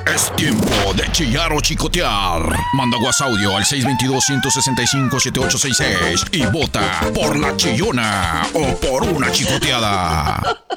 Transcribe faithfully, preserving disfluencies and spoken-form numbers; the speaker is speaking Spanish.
Es tiempo de chillar o chicotear. Manda WhatsApp audio al seis dos dos, uno seis cinco, siete ocho seis seis y vota por la chillona o por una chicoteada.